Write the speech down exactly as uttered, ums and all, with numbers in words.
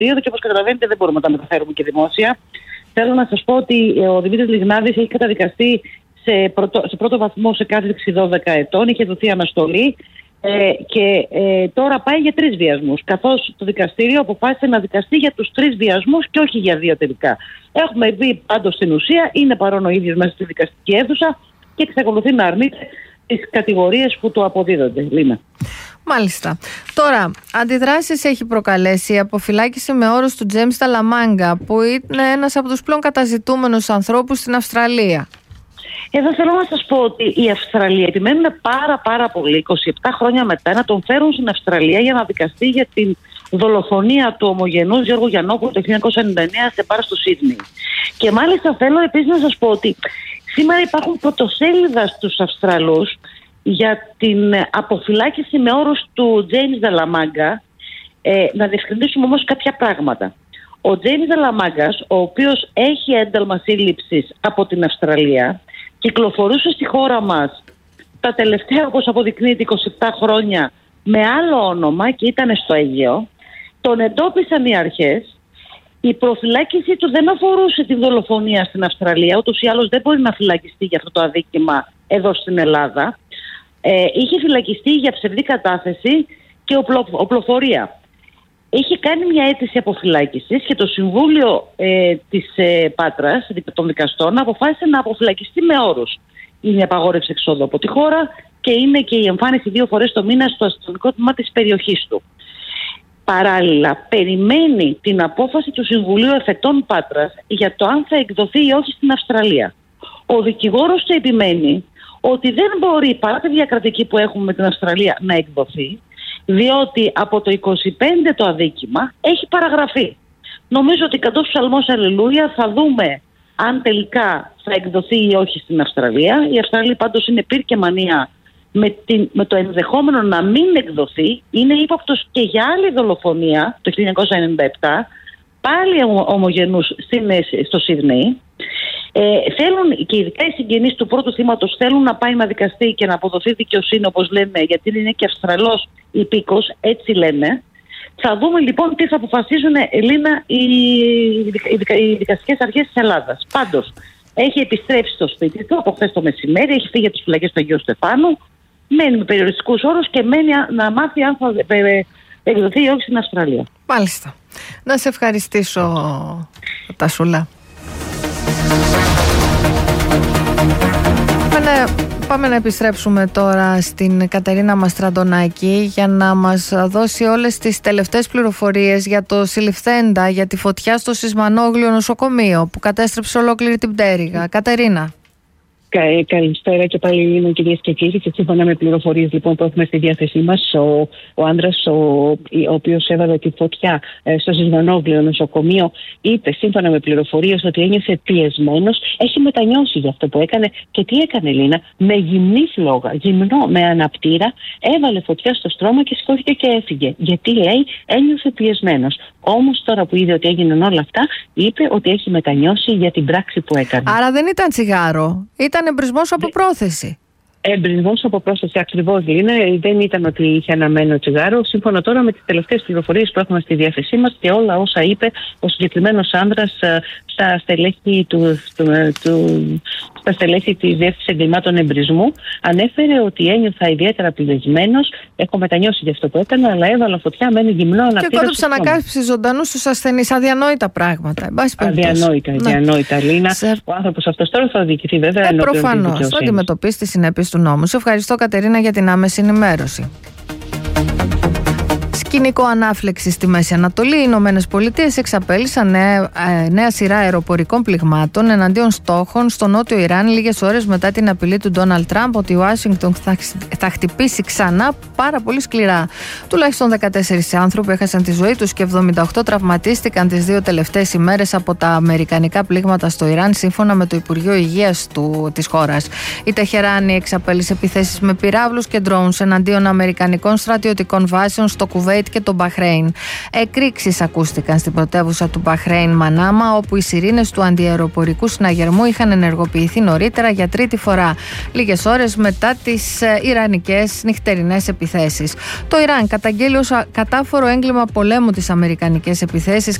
περίοδο και όπως καταλαβαίνετε δεν μπορούμε να τα μεταφέρουμε και δημόσια. Θέλω να σας πω ότι ο Δημήτρης Λιγνάδης έχει καταδικαστεί σε πρώτο, σε πρώτο βαθμό σε κάθριξη δώδεκα ετών, είχε δοθεί αναστολή ε, και ε, τώρα πάει για τρεις βιασμούς. Καθώς το δικαστήριο αποφάσισε να δικαστεί για τους τρεις βιασμούς και όχι για δύο τελικά. Έχουμε δει πάντως στην ουσία, είναι παρόν ο ίδιος μέσα στη δικαστική αίθουσα και εξακολουθεί να αρνείται τις κατηγορίες που του αποδίδονται. Λίνα. Μάλιστα. Τώρα, αντιδράσεις έχει προκαλέσει η αποφυλάκηση με όρους του Τζέιμς Ταλαμάγκα, που είναι ένας από τους πλέον καταζητούμενους ανθρώπους στην Αυστραλία. Εδώ θέλω να σας πω ότι οι Αυστραλοί επιμένουν πάρα πάρα πολύ, είκοσι επτά χρόνια μετά, να τον φέρουν στην Αυστραλία για να δικαστεί για την δολοφονία του ομογενούς Γιώργου Γιαννόπουλου το χίλια εννιακόσια ενενήντα εννέα σε μπαρ στο Σίδνεϊ. Και μάλιστα θέλω επίσης να σας πω ότι σήμερα υπάρχουν πρωτοσέλιδα στους Αυστραλούς για την αποφυλάκηση με όρους του Τζέιμς Ταλαμάγκα. Ε, να διευκρινίσουμε όμως κάποια πράγματα. Ο Τζέιμς Ταλαμάγκας, ο οποίος έχει ένταλμα σύλληψης από την Αυστραλία, κυκλοφορούσε στη χώρα μας τα τελευταία, όπως αποδεικνύεται, είκοσι επτά χρόνια με άλλο όνομα και ήταν στο Αιγαίο. Τον εντόπισαν οι αρχές. Η προφυλάκηση του δεν αφορούσε τη δολοφονία στην Αυστραλία, ούτως ή άλλως δεν μπορεί να φυλακιστεί για αυτό το αδίκημα εδώ στην Ελλάδα. Ε, είχε φυλακιστεί για ψευδή κατάθεση και οπλο, οπλοφορία. Είχε κάνει μια αίτηση αποφυλάκησης και το Συμβούλιο ε, της ε, Πάτρας των δικαστών αποφάσισε να αποφυλακιστεί με όρους. Είναι η απαγόρευση εξόδου από τη χώρα και είναι και η εμφάνιση δύο φορές το μήνα στο αστυνομικό τμήμα της περιοχής του. Παράλληλα, περιμένει την απόφαση του Συμβουλίου Εφετών Πάτρας για το αν θα εκδοθεί ή όχι στην Αυστραλία. Ο δικηγόρος του επιμένει ότι δεν μπορεί, παρά τη διακρατική που έχουμε με την Αυστραλία, να εκδοθεί, διότι από το είκοσι πέντε το αδίκημα έχει παραγραφεί. Νομίζω ότι κατ' ψαλμός αλληλούια θα δούμε αν τελικά θα εκδοθεί ή όχι στην Αυστραλία. Η Αυστραλία πάντως είναι πυρ και μανία με, την, με το ενδεχόμενο να μην εκδοθεί. Είναι ύποπτος και για άλλη δολοφονία το χίλια εννιακόσια ενενήντα επτά, πάλι ομογενούς στο Σίδνεϊ. Ε, θέλουν και ειδικά οι συγγενείς του πρώτου θύματος θέλουν να πάει να δικαστεί και να αποδοθεί δικαιοσύνη, όπως λένε, γιατί είναι και Αυστραλός υπήκος, έτσι λένε. Θα δούμε λοιπόν τι θα αποφασίζουν, Ελίνα, οι, οι, οι δικαστικές αρχές της Ελλάδας. Πάντως, έχει επιστρέψει στο σπίτι του από χθες το μεσημέρι, έχει φύγει από τις φυλακές του Αγίου Στεφάνου, μένει με περιοριστικούς όρους και μένει να μάθει αν θα εκδοθεί ή όχι στην Αυστραλία. Μάλιστα. Να σε ευχαριστήσω, Τασούλα. Πάμε να επιστρέψουμε τώρα στην Κατερίνα Μαστραντονάκη για να μας δώσει όλες τις τελευταίες πληροφορίες για το συλληφθέντα για τη φωτιά στο Σισμανόγλιο νοσοκομείο που κατέστρεψε ολόκληρη την πτέρυγα. Κατερίνα. Καλησπέρα και πάλι, Λίνα, κυρίες και κύριοι. Και σύμφωνα με πληροφορίες λοιπόν που έχουμε στη διάθεσή μας, ο, ο άντρας ο, ο οποίος έβαλε τη φωτιά ε, στο Σισμανόγλιο νοσοκομείο είπε σύμφωνα με πληροφορίες ότι ένιωσε πιεσμένος. Έχει μετανιώσει για αυτό που έκανε. Και τι έκανε, Λίνα? Με γυμνή φλόγα, γυμνό, με αναπτήρα, έβαλε φωτιά στο στρώμα και σηκώθηκε και έφυγε. Γιατί, λέει, ένιωσε πιεσμένος. Όμως τώρα που είδε ότι έγιναν όλα αυτά, είπε ότι έχει μετανιώσει για την πράξη που έκανε. Άρα δεν ήταν τσιγάρο, ήταν εμπρισμός από πρόθεση. Εμπρισμός από πρόθεση, ακριβώς, Λίνα. Δεν ήταν ότι είχε αναμένο τσιγάρο. Σύμφωνα τώρα με τις τελευταίες πληροφορίες που έχουμε στη διάθεσή μας και όλα όσα είπε ο συγκεκριμένος άνδρας στα στελέχη, του, του, του, στα στελέχη της Διεύθυνσης Εγκλημάτων Εμπρισμού, ανέφερε ότι ένιωθα ιδιαίτερα πιεσμένος. Έχω μετανιώσει για αυτό που έκανε, αλλά έβαλα φωτιά με ένα γυμνό αναπτήρα. Και κόντεψε να κάψει ζωντανούς στους ασθενείς. Αδιανόητα πράγματα. Αδιανόητα, αδιανόητα, ναι. Λίνα. Σε... Ο άνθρωπος αυτός τώρα θα οδηγηθεί βέβαια. Ε, προφανώς. Θα αντιμετωπίσει τις συνέπειες του νόμου. Σε ευχαριστώ, Κατερίνα, για την άμεση ενημέρωση. Σκηνικό ανάφλεξη στη Μέση Ανατολή. Οι Ηνωμένες Πολιτείες εξαπέλυσαν νέα, ε, νέα σειρά αεροπορικών πληγμάτων εναντίον στόχων στο νότιο Ιράν, λίγες ώρες μετά την απειλή του Ντόναλντ Τραμπ ότι η Ουάσιγκτον θα, θα χτυπήσει ξανά πάρα πολύ σκληρά. Τουλάχιστον δεκατέσσερις άνθρωποι έχασαν τη ζωή τους και εβδομήντα οκτώ τραυματίστηκαν τις δύο τελευταίες ημέρες από τα αμερικανικά πλήγματα στο Ιράν, σύμφωνα με το Υπουργείο Υγείας του, της χώρας. Η Τεχεράνη εξαπέλυσε επιθέσεις με πυράβλους και ντρόουνς εναντίον αμερικανικών στρατιωτικών βάσεων στο Κουβέιτ Κουβέιτ και το Μπαχρέιν. Εκρήξεις ακούστηκαν στην πρωτεύουσα του Μπαχρέιν, Μανάμα, όπου οι σιρήνες του αντιαεροπορικού συναγερμού είχαν ενεργοποιηθεί νωρίτερα για τρίτη φορά, λίγες ώρες μετά τις ιρανικές νυχτερινές επιθέσεις. Το Ιράν καταγγέλει ως κατάφορο έγκλημα πολέμου τις αμερικανικές επιθέσεις